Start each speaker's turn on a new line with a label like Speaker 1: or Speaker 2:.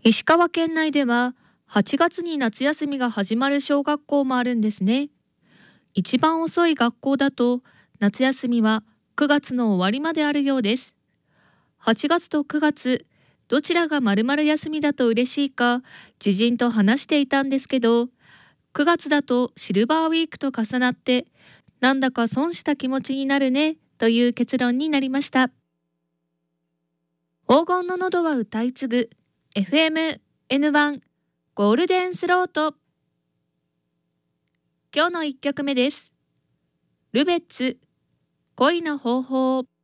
Speaker 1: 石川県内では8月に夏休みが始まる小学校もあるんですね。一番遅い学校だと夏休みは9月の終わりまであるようです。8月と9月、どちらが丸々休みだと嬉しいか知人と話していたんですけど、9月だとシルバーウィークと重なってなんだか損した気持ちになるねという結論になりました。黄金の喉は歌い継ぐ FM N1 ゴールデンスロート。今日の1曲目です。ルベッツ恋の方法。